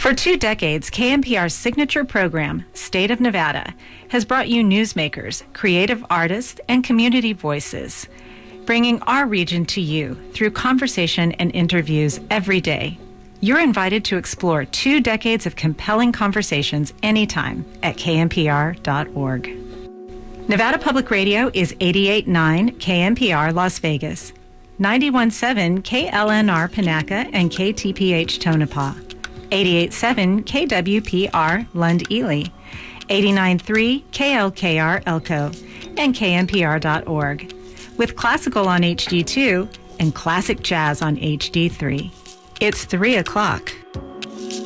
For 2 decades, KNPR's signature program, State of Nevada, has brought you newsmakers, creative artists, and community voices, bringing our region to you through conversation and interviews every day. You're invited to explore 2 decades of compelling conversations anytime at knpr.org. Nevada Public Radio is 88.9 KNPR Las Vegas, 91.7 KLNR Panaca and KTPH Tonopah, 88.7 KWPR Lund Ely, 89.3 KLKR Elko, and knpr.org, with classical on HD2 and classic jazz on HD3. It's 3 o'clock.